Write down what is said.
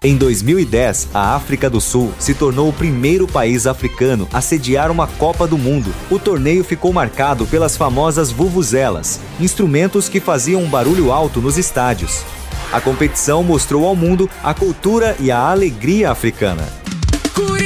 Em 2010, a África do Sul se tornou o primeiro país africano a sediar uma Copa do Mundo. O torneio ficou marcado pelas famosas vuvuzelas, instrumentos que faziam um barulho alto nos estádios. A competição mostrou ao mundo a cultura e a alegria africana.